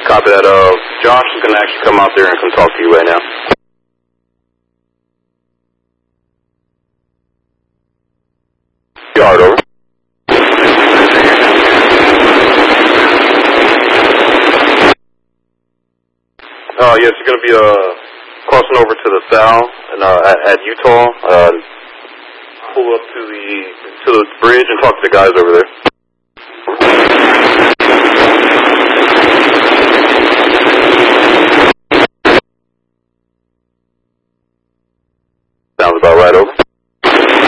Copy that. Josh is going to actually come out there and come talk to you right now. Yard, over. Yes, you're going to be crossing over to the south and at Utah. Pull up to the bridge and talk to the guys over there.